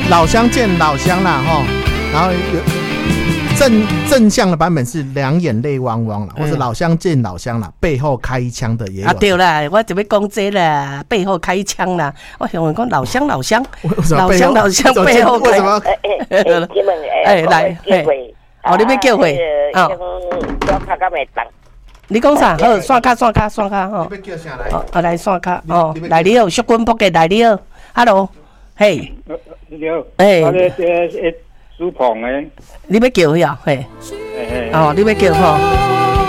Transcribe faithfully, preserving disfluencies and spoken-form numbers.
老乡见老乡啦哈，然后有正正向的版本是两眼泪汪汪啦，或是老乡见老乡啦，背后开一枪的也有。啊对啦，我就要讲这啦，背后开一枪啦。我想问讲老乡老乡，老乡老乡背后开。 哎哎，你们哎来，哦，你要叫回哦。你讲啥？好，刷卡刷卡刷卡吼。 你要叫啥来？ 哦，来刷卡哦，来你好，淑君仆嘅来你好 ，Hello， 嘿， 你好， 哎， 我咧诶诶，苏鹏诶， 你要叫呀？嘿，哦，你要叫吼。